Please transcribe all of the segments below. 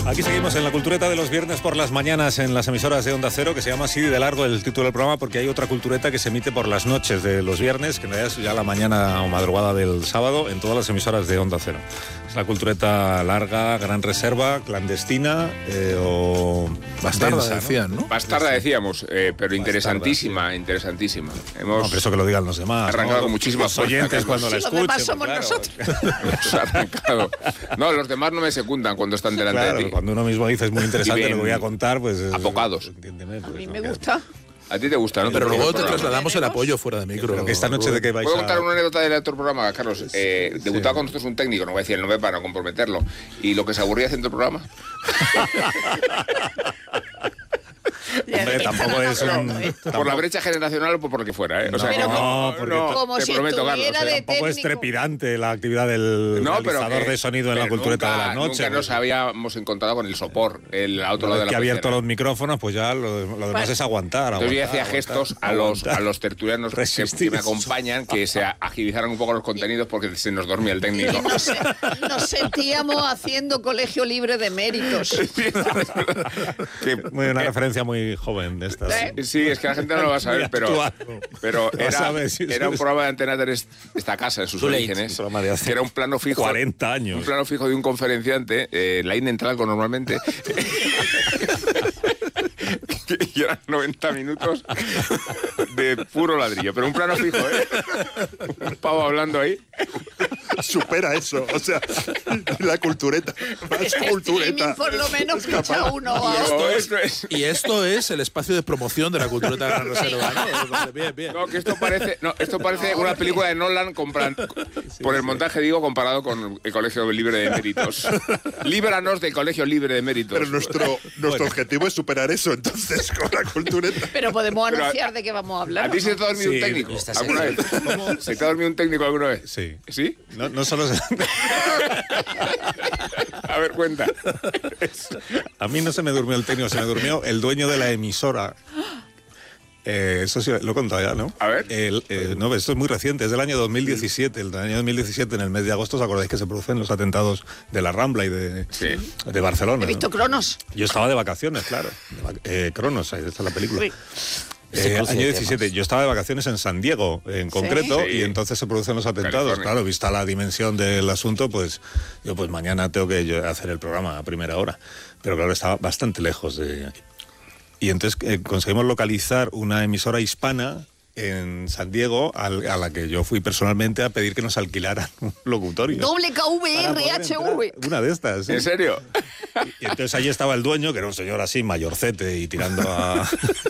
Aquí seguimos en la cultureta de los viernes por las mañanas en las emisoras de Onda Cero, que se llama así de largo el título del programa porque hay otra cultureta que se emite por las noches de los viernes, que en realidad es ya la mañana o madrugada del sábado en todas las emisoras de Onda Cero. Es la cultureta larga, gran reserva, clandestina o bastarda, densa, decían, ¿no? Bastarda decíamos, pero interesantísima, sí. interesantísima. No, pero eso que lo digan los demás. Arrancado ¿no? con muchísimas los oyentes cuando la Los escuchen. demás somos claro. nosotros. Hemos arrancado. No, los demás no me secundan cuando están delante Claro, de ti. cuando uno mismo dice es muy interesante Viven lo que voy a contar, pues... apocados. Entiéndeme, A pues, mí no me queda. gusta. A ti te gusta, ¿no? Pero luego te programa. trasladamos el apoyo fuera de micro. Pero que esta noche de qué vais ¿Puedo a... contar una anécdota del otro programa, Carlos? Debutaba con nosotros un técnico, no voy a decir el nombre para no comprometerlo, y lo que se aburría haciendo el programa. Hombre, tampoco es un... Por la brecha generacional o por lo que fuera, ¿eh? O sea, Pero no, porque como te si prometo, Carlos. estuviera de Tampoco es técnico. trepidante la actividad del realizador de sonido en la cultureta de la noche. Nunca nos habíamos encontrado con el sopor, el otro lado de la que ha abierto pecera. los micrófonos, pues ya lo demás es aguantar. Entonces yo aguantar, hacía gestos aguantar. a los tertulianos que Resistir. me acompañan, que se agilizaran un poco los contenidos porque se nos dormía el técnico. Nos sentíamos haciendo colegio libre de méritos. Muy una referencia muy joven de estas. Sí, es que la gente no lo va a saber, pero era un programa de Antena 3, esta casa en sus orígenes, programa de hace que era un plano fijo. 40 años. Un plano fijo de un conferenciante, la INE entra algo normalmente. Y eran 90 minutos de puro ladrillo, pero un plano fijo, ¿eh? Un pavo hablando ahí. Supera eso, o sea, la cultureta, más cultureta. Streaming por lo menos escucha uno o a otro. Y esto es el espacio de promoción de la cultureta de Gran Reserva, ¿no? Bien, bien. No, que esto parece una película de Nolan por el montaje, digo, comparado con el Colegio Libre de Méritos. Líbranos del Colegio Libre de Méritos. Pero nuestro objetivo es superar eso, entonces, con la cultureta. Pero podemos anunciar de qué vamos a hablar. ¿A ti se te ha dormido Sí, un técnico esta alguna vez? ¿Se te ha dormido un técnico alguna vez? Sí. ¿Sí? No solo se... A ver, cuenta. A mí no se me durmió el técnico, se me durmió el dueño de la emisora. Eso sí, lo he contado ya, ¿no? A ver. No, esto es muy reciente, es del año 2017. El año 2017, en el mes de agosto, ¿os acordáis que se producen los atentados de la Rambla y de Barcelona? He visto ¿no? Cronos. Yo estaba de vacaciones, claro. Cronos, ahí está la película. Uy. Año 17, yo estaba de vacaciones en San Diego, en concreto, Sí. y entonces se producen los atentados. California. Claro, vista la dimensión del asunto, pues yo pues mañana tengo que hacer el programa a primera hora. Pero claro, estaba bastante lejos de aquí. Y entonces conseguimos localizar una emisora hispana en San Diego a la que yo fui personalmente a pedir que nos alquilaran un locutorio. WKVRHV. Una de estas. ¿Sí? ¿En serio? Y entonces allí estaba el dueño, que era un señor así, mayorcete y tirando a...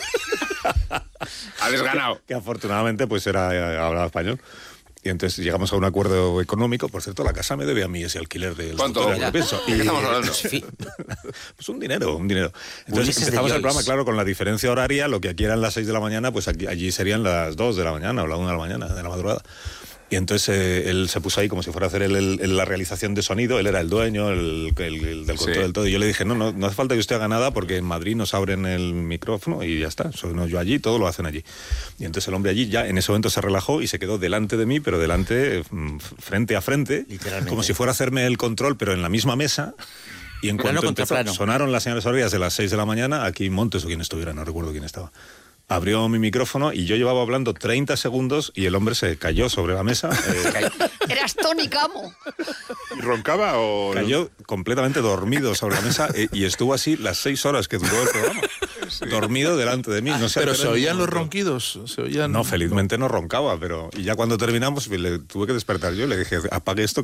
Ha desganado. que afortunadamente pues hablaba español. Y entonces llegamos a un acuerdo económico. Por cierto, la casa me debe a mí ese alquiler del ¿Cuánto? locutorio, Ya. que pienso. ¿De qué estamos hablando? Pues un dinero. Entonces Ulises de empezamos el Joyce. programa, claro, con la diferencia horaria. Lo que aquí eran las 6 de la mañana, pues allí serían las 2 de la mañana o la 1 de la mañana, de la madrugada. Y entonces él se puso ahí como si fuera a hacer la realización de sonido. Él era el dueño, el del control Sí. del todo. Y yo le dije, no hace falta que usted haga nada porque en Madrid nos abren el micrófono y ya está. Soy yo allí, todo lo hacen allí. Y entonces el hombre allí ya en ese momento se relajó y se quedó delante de mí, pero delante, frente a frente, Literalmente. como si fuera a hacerme el control, pero en la misma mesa. Y en Plano cuanto contra empezó, plano. sonaron las señales horarias de las 6 de la mañana, aquí Montes o quien estuviera, no recuerdo quién estaba. Abrió mi micrófono y yo llevaba hablando 30 segundos y el hombre se cayó sobre la mesa. Eras Tony Camo. ¿Y roncaba o...? Cayó completamente dormido sobre la mesa y estuvo así las 6 horas que duró el programa. Dormido delante de mí. No sé, Pero se oían los ronquidos. Se oían... No, felizmente no roncaba, pero... Y ya cuando terminamos le tuve que despertar yo y le dije, apague esto